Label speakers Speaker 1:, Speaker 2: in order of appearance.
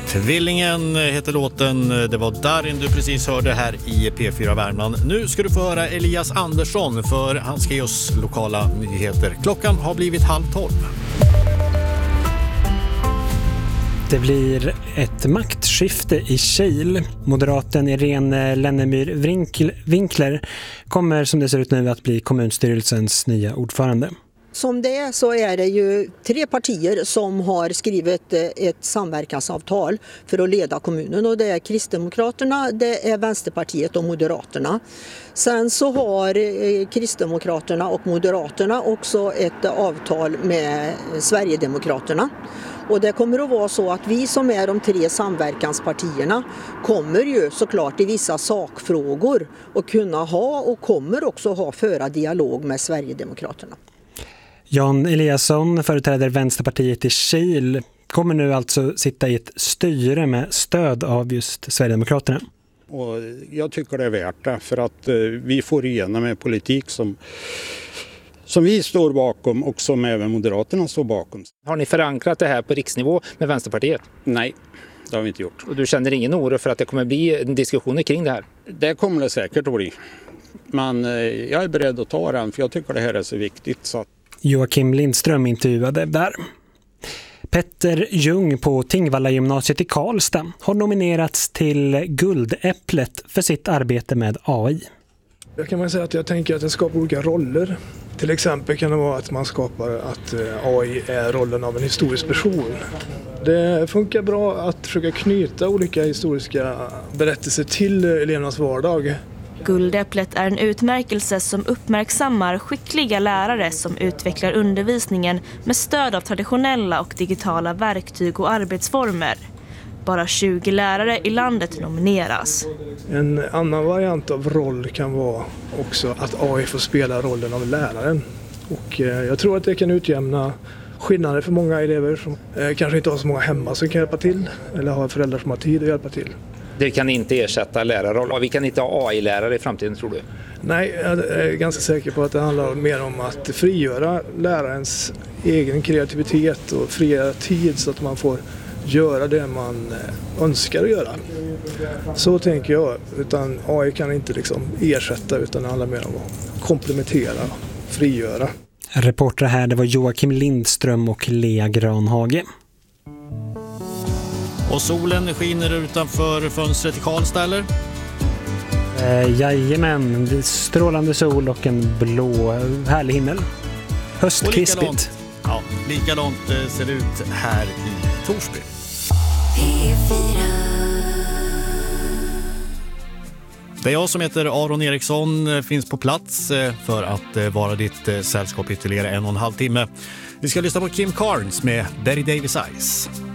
Speaker 1: Tvillingen heter låten. Det var Darin du precis hörde här i P4 Värmland. Nu ska du få höra Elias Andersson, för han ska ge oss lokala nyheter. Klockan har blivit 11:30.
Speaker 2: Det blir ett maktskifte i Kil. Moderaten Irene Lennemyr-Winkler kommer som det ser ut nu att bli kommunstyrelsens nya ordförande.
Speaker 3: Som det är så är det ju 3 partier som har skrivit ett samverkansavtal för att leda kommunen, och det är Kristdemokraterna, det är Vänsterpartiet och Moderaterna. Sen så har Kristdemokraterna och Moderaterna också ett avtal med Sverigedemokraterna. Och det kommer att vara så att vi som är de 3 samverkanspartierna kommer ju såklart i vissa sakfrågor att kunna ha och kommer också ha föra dialog med Sverigedemokraterna.
Speaker 2: Jan Eliasson, företräder Vänsterpartiet i Kil, kommer nu alltså sitta i ett styre med stöd av just Sverigedemokraterna.
Speaker 4: Och jag tycker det är värt det, för att vi får igenom en politik som vi står bakom och som även Moderaterna står bakom.
Speaker 5: Har ni förankrat det här på riksnivå med Vänsterpartiet?
Speaker 4: Nej, det har vi inte gjort.
Speaker 5: Och du känner ingen oro för att det kommer bli diskussioner kring det här?
Speaker 4: Det kommer det säkert att bli. Men jag är beredd att ta den, för jag tycker det här är så viktigt. Så att...
Speaker 2: Joakim Lindström intervjuade där. Petter Ljung på Tingvalla gymnasiet i Karlstad har nominerats till Guldäpplet för sitt arbete med AI.
Speaker 6: Jag kan säga att jag tänker att det skapar olika roller. Till exempel kan det vara att man skapar att AI är rollen av en historisk person. Det funkar bra att försöka knyta olika historiska berättelser till elevernas vardag.
Speaker 7: Guldäpplet är en utmärkelse som uppmärksammar skickliga lärare som utvecklar undervisningen med stöd av traditionella och digitala verktyg och arbetsformer. Bara 20 lärare i landet nomineras.
Speaker 6: En annan variant av roll kan vara också att AI får spela rollen av läraren. Och jag tror att det kan utjämna skillnader för många elever som kanske inte har så många hemma som kan hjälpa till, eller har föräldrar som har tid att hjälpa till.
Speaker 5: Det kan inte ersätta lärarroll. Vi kan inte ha AI-lärare i framtiden, tror du?
Speaker 6: Nej, jag är ganska säker på att det handlar mer om att frigöra lärarens egen kreativitet och frigöra tid så att man får göra det man önskar att göra. Så tänker jag. Utan AI kan inte ersätta, utan det handlar mer om att komplementera, frigöra.
Speaker 2: Reporter här, det var Joakim Lindström och Lea Granhage.
Speaker 1: Och solen skiner utanför fönstret i Karlstad, eller?
Speaker 2: Jajamän, det är strålande sol och en blå härlig himmel. Höstkrispigt.
Speaker 1: Ja, likadant ser det ut här i Torsby. Det är jag som heter Aron Eriksson, finns på plats för att vara ditt sällskap ytterligare 1,5 timme. Vi ska lyssna på Kim Carnes med Betty Davis Eyes.